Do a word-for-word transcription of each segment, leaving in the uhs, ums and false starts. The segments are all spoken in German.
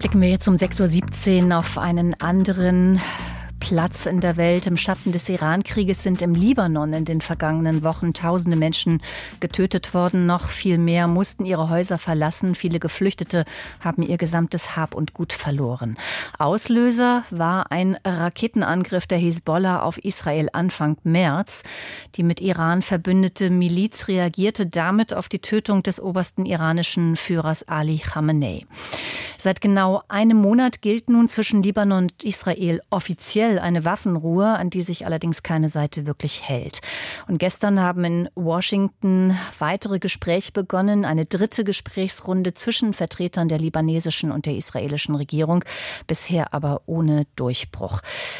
Blicken wir jetzt um sechs Uhr siebzehn auf einen anderen Platz in der Welt. Im Schatten des Iran-Krieges sind im Libanon in den vergangenen Wochen tausende Menschen getötet worden. Noch viel mehr mussten ihre Häuser verlassen. Viele Geflüchtete haben ihr gesamtes Hab und Gut verloren. Auslöser war ein Raketenangriff der Hisbollah auf Israel Anfang März. Die mit Iran verbündete Miliz reagierte damit auf die Tötung des obersten iranischen Führers Ali Khamenei. Seit genau einem Monat gilt nun zwischen Libanon und Israel offiziell eine Waffenruhe, an die sich allerdings keine Seite wirklich hält. Und gestern haben in Washington weitere Gespräche begonnen, eine dritte Gesprächsrunde zwischen Vertretern der libanesischen und der israelischen Regierung, bisher aber ohne Durchbruch.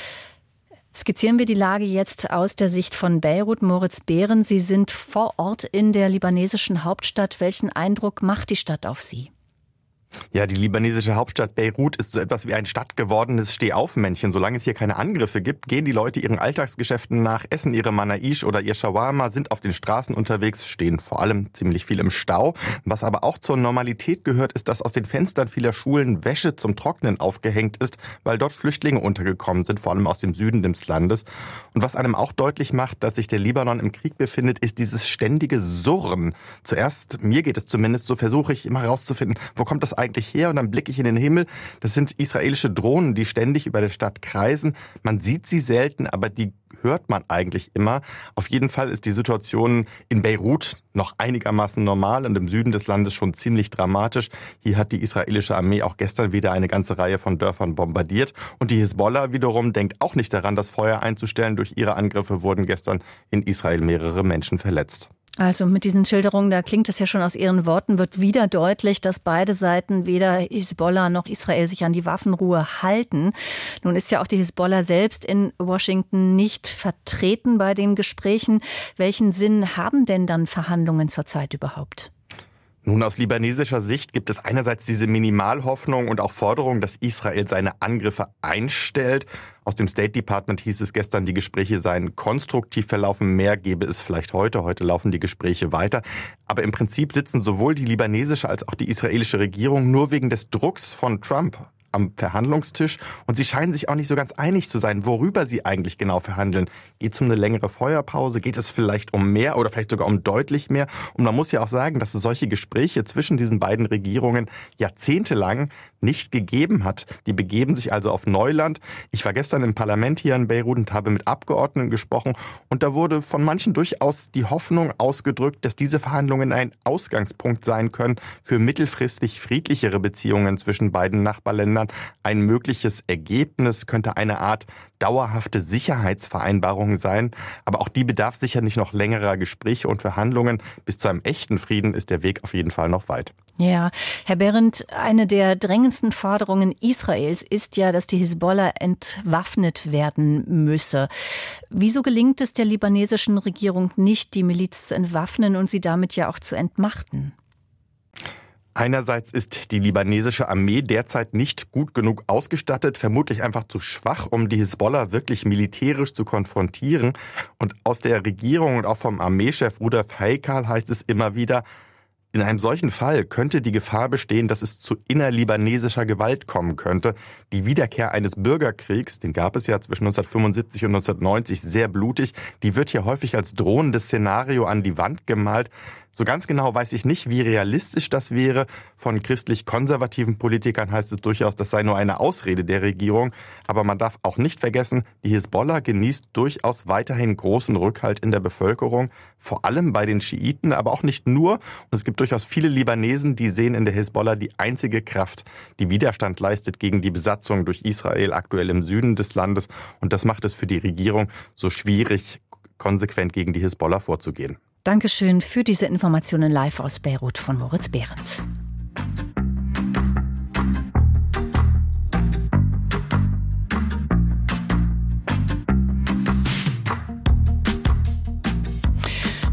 Skizzieren wir die Lage jetzt aus der Sicht von Beirut. Moritz Behren, Sie sind vor Ort in der libanesischen Hauptstadt. Welchen Eindruck macht die Stadt auf Sie? Ja, die libanesische Hauptstadt Beirut ist so etwas wie ein stattgewordenes Stehaufmännchen. Solange es hier keine Angriffe gibt, gehen die Leute ihren Alltagsgeschäften nach, essen ihre Manaish oder ihr Shawarma, sind auf den Straßen unterwegs, stehen vor allem ziemlich viel im Stau. Was aber auch zur Normalität gehört, ist, dass aus den Fenstern vieler Schulen Wäsche zum Trocknen aufgehängt ist, weil dort Flüchtlinge untergekommen sind, vor allem aus dem Süden des Landes. Und was einem auch deutlich macht, dass sich der Libanon im Krieg befindet, ist dieses ständige Surren. Zuerst, mir geht es zumindest, so versuche ich immer herauszufinden, wo kommt das eigentlich her? Und dann blicke ich in den Himmel. Das sind israelische Drohnen, die ständig über der Stadt kreisen. Man sieht sie selten, aber die hört man eigentlich immer. Auf jeden Fall ist die Situation in Beirut noch einigermaßen normal und im Süden des Landes schon ziemlich dramatisch. Hier hat die israelische Armee auch gestern wieder eine ganze Reihe von Dörfern bombardiert. Und die Hisbollah wiederum denkt auch nicht daran, das Feuer einzustellen. Durch ihre Angriffe wurden gestern in Israel mehrere Menschen verletzt. Also mit diesen Schilderungen, da klingt es ja schon aus Ihren Worten, wird wieder deutlich, dass beide Seiten, weder Hisbollah noch Israel, sich an die Waffenruhe halten. Nun ist ja auch die Hisbollah selbst in Washington nicht vertreten bei den Gesprächen. Welchen Sinn haben denn dann Verhandlungen zurzeit überhaupt? Nun, aus libanesischer Sicht gibt es einerseits diese Minimalhoffnung und auch Forderung, dass Israel seine Angriffe einstellt. Aus dem State Department hieß es gestern, die Gespräche seien konstruktiv verlaufen. Mehr gäbe es vielleicht heute. Heute laufen die Gespräche weiter. Aber im Prinzip sitzen sowohl die libanesische als auch die israelische Regierung nur wegen des Drucks von Trump am Verhandlungstisch. Und sie scheinen sich auch nicht so ganz einig zu sein, worüber sie eigentlich genau verhandeln. Geht es um eine längere Feuerpause? Geht es vielleicht um mehr oder vielleicht sogar um deutlich mehr? Und man muss ja auch sagen, dass es solche Gespräche zwischen diesen beiden Regierungen jahrzehntelang nicht gegeben hat. Die begeben sich also auf Neuland. Ich war gestern im Parlament hier in Beirut und habe mit Abgeordneten gesprochen. Und da wurde von manchen durchaus die Hoffnung ausgedrückt, dass diese Verhandlungen ein Ausgangspunkt sein können für mittelfristig friedlichere Beziehungen zwischen beiden Nachbarländern. Ein mögliches Ergebnis könnte eine Art dauerhafte Sicherheitsvereinbarung sein. Aber auch die bedarf sicher nicht noch längerer Gespräche und Verhandlungen. Bis zu einem echten Frieden ist der Weg auf jeden Fall noch weit. Ja, Herr Behren, eine der drängendsten Forderungen Israels ist ja, dass die Hisbollah entwaffnet werden müsse. Wieso gelingt es der libanesischen Regierung nicht, die Miliz zu entwaffnen und sie damit ja auch zu entmachten? Einerseits ist die libanesische Armee derzeit nicht gut genug ausgestattet, vermutlich einfach zu schwach, um die Hisbollah wirklich militärisch zu konfrontieren. Und aus der Regierung und auch vom Armeechef Rudolf Haikal heißt es immer wieder, in einem solchen Fall könnte die Gefahr bestehen, dass es zu innerlibanesischer Gewalt kommen könnte. Die Wiederkehr eines Bürgerkriegs, den gab es ja zwischen neunzehnhundertfünfundsiebzig und neunzehnhundertneunzig, sehr blutig, die wird hier häufig als drohendes Szenario an die Wand gemalt. So ganz genau weiß ich nicht, wie realistisch das wäre. Von christlich-konservativen Politikern heißt es durchaus, das sei nur eine Ausrede der Regierung. Aber man darf auch nicht vergessen, die Hisbollah genießt durchaus weiterhin großen Rückhalt in der Bevölkerung. Vor allem bei den Schiiten, aber auch nicht nur. Und es gibt durchaus viele Libanesen, die sehen in der Hisbollah die einzige Kraft, die Widerstand leistet gegen die Besatzung durch Israel aktuell im Süden des Landes. Und das macht es für die Regierung so schwierig, konsequent gegen die Hisbollah vorzugehen. Dankeschön für diese Informationen live aus Beirut von Moritz Behrendt.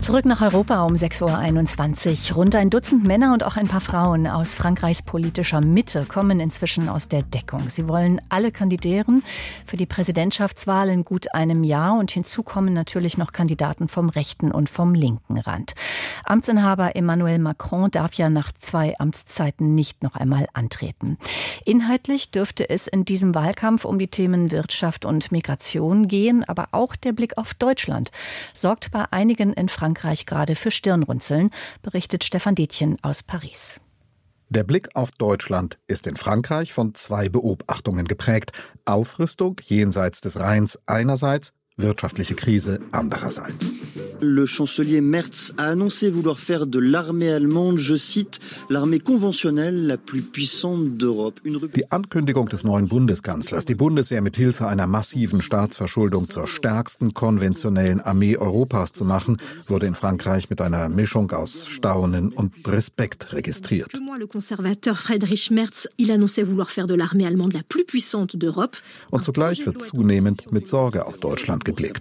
Zurück nach Europa um sechs Uhr einundzwanzig. Rund ein Dutzend Männer und auch ein paar Frauen aus Frankreichs politischer Mitte kommen inzwischen aus der Deckung. Sie wollen alle kandidieren für die Präsidentschaftswahl in gut einem Jahr. Und hinzu kommen natürlich noch Kandidaten vom rechten und vom linken Rand. Amtsinhaber Emmanuel Macron darf ja nach zwei Amtszeiten nicht noch einmal antreten. Inhaltlich dürfte es in diesem Wahlkampf um die Themen Wirtschaft und Migration gehen. Aber auch der Blick auf Deutschland sorgt bei einigen in Frankreich Frankreich gerade für Stirnrunzeln, berichtet Stefan Detjen aus Paris. Der Blick auf Deutschland ist in Frankreich von zwei Beobachtungen geprägt. Aufrüstung jenseits des Rheins einerseits, wirtschaftliche Krise andererseits. Le chancelier Merz a annoncé vouloir faire de l'armée allemande, je cite, l'armée conventionnelle la plus puissante d'Europe. Die Ankündigung des neuen Bundeskanzlers, die Bundeswehr mit Hilfe einer massiven Staatsverschuldung zur stärksten konventionellen Armee Europas zu machen, wurde in Frankreich mit einer Mischung aus Staunen und Respekt registriert. Le conservateur Friedrich Merz, il annonçait vouloir faire de l'armée allemande la plus puissante d'Europe. Und zugleich wird zunehmend mit Sorge auf Deutschland geblickt.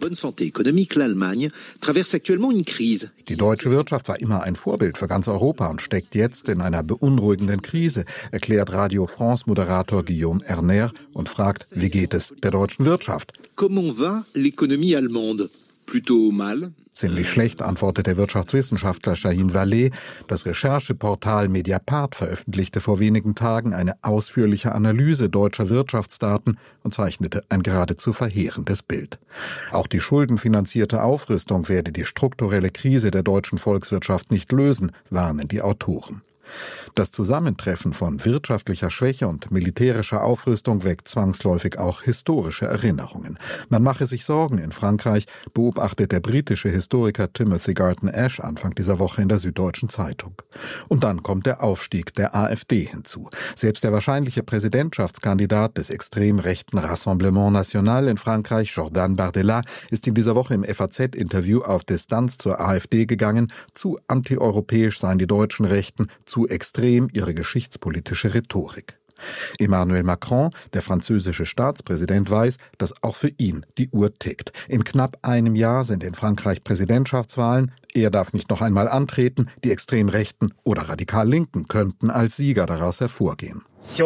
Die deutsche Wirtschaft war immer ein Vorbild für ganz Europa und steckt jetzt in einer beunruhigenden Krise, erklärt Radio France-Moderator Guillaume Erner und fragt, wie geht es der deutschen Wirtschaft? Comment va l'économie allemande? Plutôt mal. Ziemlich schlecht, antwortet der Wirtschaftswissenschaftler Shahin Vallée. Das Rechercheportal Mediapart veröffentlichte vor wenigen Tagen eine ausführliche Analyse deutscher Wirtschaftsdaten und zeichnete ein geradezu verheerendes Bild. Auch die schuldenfinanzierte Aufrüstung werde die strukturelle Krise der deutschen Volkswirtschaft nicht lösen, warnen die Autoren. Das Zusammentreffen von wirtschaftlicher Schwäche und militärischer Aufrüstung weckt zwangsläufig auch historische Erinnerungen. Man mache sich Sorgen in Frankreich, beobachtet der britische Historiker Timothy Garton Ash Anfang dieser Woche in der Süddeutschen Zeitung. Und dann kommt der Aufstieg der AfD hinzu. Selbst der wahrscheinliche Präsidentschaftskandidat des extrem rechten Rassemblement National in Frankreich, Jordan Bardella, ist in dieser Woche im F A Z-Interview auf Distanz zur AfD gegangen. Zu antieuropäisch seien die deutschen Rechten, zu extrem ihre geschichtspolitische Rhetorik. Emmanuel Macron, der französische Staatspräsident, weiß, dass auch für ihn die Uhr tickt. In knapp einem Jahr sind in Frankreich Präsidentschaftswahlen. Er darf nicht noch einmal antreten. Die extrem Rechten oder radikal Linken könnten als Sieger daraus hervorgehen.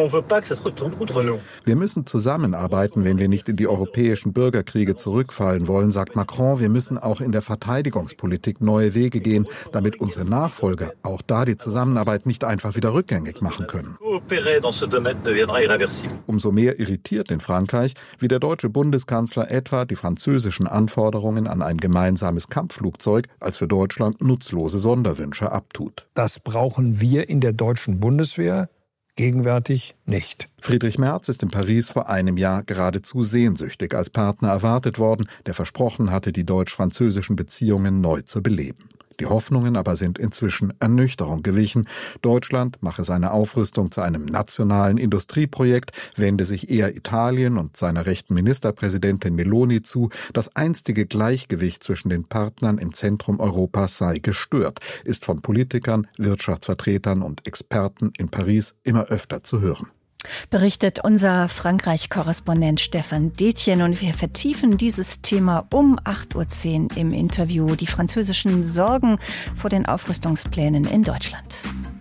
Wir müssen zusammenarbeiten, wenn wir nicht in die europäischen Bürgerkriege zurückfallen wollen, sagt Macron. Wir müssen auch in der Verteidigungspolitik neue Wege gehen, damit unsere Nachfolger auch da die Zusammenarbeit nicht einfach wieder rückgängig machen können. Umso mehr irritiert in Frankreich, wie der deutsche Bundeskanzler etwa die französischen Anforderungen an ein gemeinsames Kampfflugzeug als für Deutschland nutzlose Sonderwünsche abtut. Das brauchen wir in der deutschen Bundeswehr gegenwärtig nicht. Friedrich Merz ist in Paris vor einem Jahr geradezu sehnsüchtig als Partner erwartet worden, der versprochen hatte, die deutsch-französischen Beziehungen neu zu beleben. Die Hoffnungen aber sind inzwischen Ernüchterung gewichen. Deutschland mache seine Aufrüstung zu einem nationalen Industrieprojekt, wende sich eher Italien und seiner rechten Ministerpräsidentin Meloni zu. Das einstige Gleichgewicht zwischen den Partnern im Zentrum Europas sei gestört, ist von Politikern, Wirtschaftsvertretern und Experten in Paris immer öfter zu hören. Berichtet unser Frankreich-Korrespondent Stefan Detjen, und wir vertiefen dieses Thema um acht Uhr zehn im Interview. Die französischen Sorgen vor den Aufrüstungsplänen in Deutschland.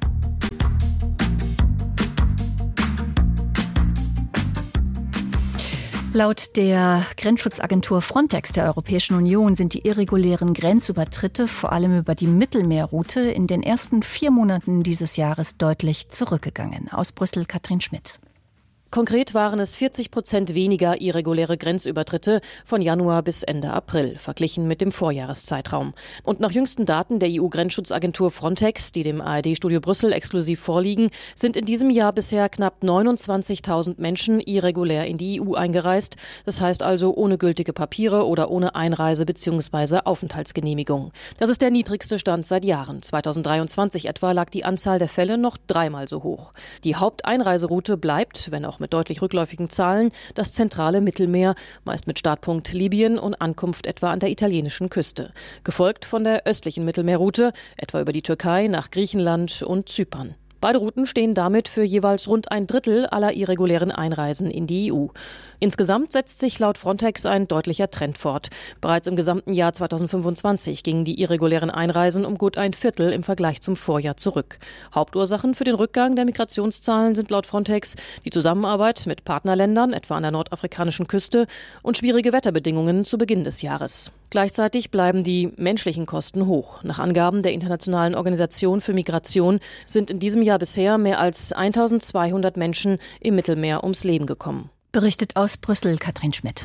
Laut der Grenzschutzagentur Frontex der Europäischen Union sind die irregulären Grenzübertritte vor allem über die Mittelmeerroute in den ersten vier Monaten dieses Jahres deutlich zurückgegangen. Aus Brüssel Katrin Schmidt. Konkret waren es vierzig Prozent weniger irreguläre Grenzübertritte von Januar bis Ende April, verglichen mit dem Vorjahreszeitraum. Und nach jüngsten Daten der E U-Grenzschutzagentur Frontex, die dem A R D-Studio Brüssel exklusiv vorliegen, sind in diesem Jahr bisher knapp neunundzwanzigtausend Menschen irregulär in die E U eingereist. Das heißt also ohne gültige Papiere oder ohne Einreise- bzw. Aufenthaltsgenehmigung. Das ist der niedrigste Stand seit Jahren. zweitausenddreiundzwanzig etwa lag die Anzahl der Fälle noch dreimal so hoch. Die Haupteinreiseroute bleibt, wenn auch mit deutlich rückläufigen Zahlen, das zentrale Mittelmeer, meist mit Startpunkt Libyen und Ankunft etwa an der italienischen Küste. Gefolgt von der östlichen Mittelmeerroute, etwa über die Türkei nach Griechenland und Zypern. Beide Routen stehen damit für jeweils rund ein Drittel aller irregulären Einreisen in die E U. Insgesamt setzt sich laut Frontex ein deutlicher Trend fort. Bereits im gesamten Jahr zweitausendfünfundzwanzig gingen die irregulären Einreisen um gut ein Viertel im Vergleich zum Vorjahr zurück. Hauptursachen für den Rückgang der Migrationszahlen sind laut Frontex die Zusammenarbeit mit Partnerländern, etwa an der nordafrikanischen Küste, und schwierige Wetterbedingungen zu Beginn des Jahres. Gleichzeitig bleiben die menschlichen Kosten hoch. Nach Angaben der Internationalen Organisation für Migration sind in diesem Jahr bisher mehr als eintausendzweihundert Menschen im Mittelmeer ums Leben gekommen. Berichtet aus Brüssel Katrin Schmidt.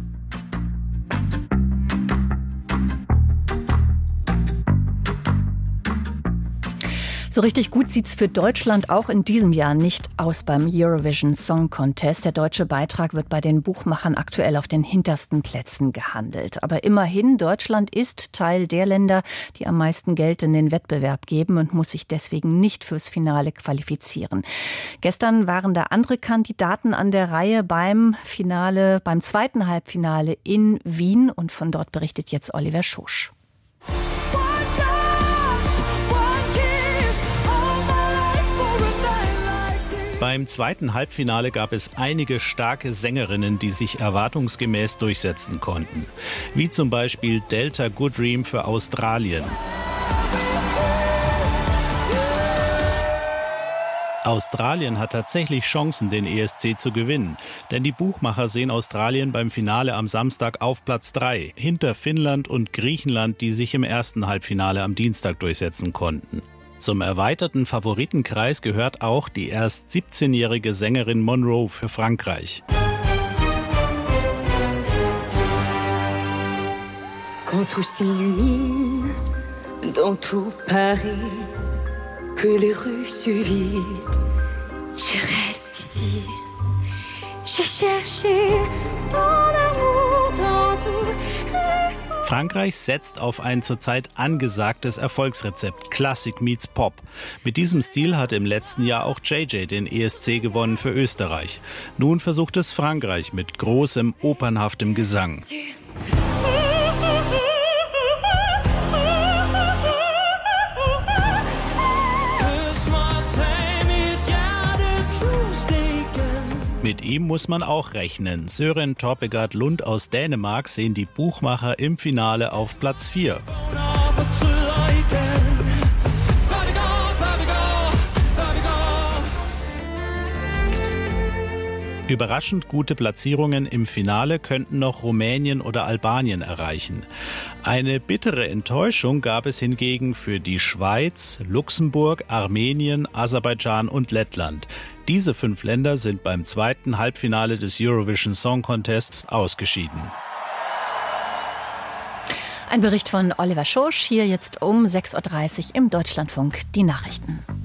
So richtig gut sieht's für Deutschland auch in diesem Jahr nicht aus beim Eurovision Song Contest. Der deutsche Beitrag wird bei den Buchmachern aktuell auf den hintersten Plätzen gehandelt. Aber immerhin, Deutschland ist Teil der Länder, die am meisten Geld in den Wettbewerb geben und muss sich deswegen nicht fürs Finale qualifizieren. Gestern waren da andere Kandidaten an der Reihe beim Finale, beim zweiten Halbfinale in Wien, und von dort berichtet jetzt Oliver Schosch. Beim zweiten Halbfinale gab es einige starke Sängerinnen, die sich erwartungsgemäß durchsetzen konnten. Wie zum Beispiel Delta Goodrem für Australien. Australien hat tatsächlich Chancen, den E S C zu gewinnen. Denn die Buchmacher sehen Australien beim Finale am Samstag auf Platz drei, hinter Finnland und Griechenland, die sich im ersten Halbfinale am Dienstag durchsetzen konnten. Zum erweiterten Favoritenkreis gehört auch die erst siebzehnjährige Sängerin Monroe für Frankreich. Quand tout s'illumine dans tout Paris, que les rues se vident, je reste ici. J'ai cherché ton amour dans tout. Frankreich setzt auf ein zurzeit angesagtes Erfolgsrezept, Classic meets Pop. Mit diesem Stil hatte im letzten Jahr auch J J den E S C gewonnen für Österreich. Nun versucht es Frankreich mit großem, opernhaftem Gesang. Mit ihm muss man auch rechnen. Søren Torpegaard Lund aus Dänemark sehen die Buchmacher im Finale auf Platz vier. Überraschend gute Platzierungen im Finale könnten noch Rumänien oder Albanien erreichen. Eine bittere Enttäuschung gab es hingegen für die Schweiz, Luxemburg, Armenien, Aserbaidschan und Lettland. Diese fünf Länder sind beim zweiten Halbfinale des Eurovision Song Contests ausgeschieden. Ein Bericht von Oliver Schosch, hier jetzt um sechs Uhr dreißig im Deutschlandfunk, die Nachrichten.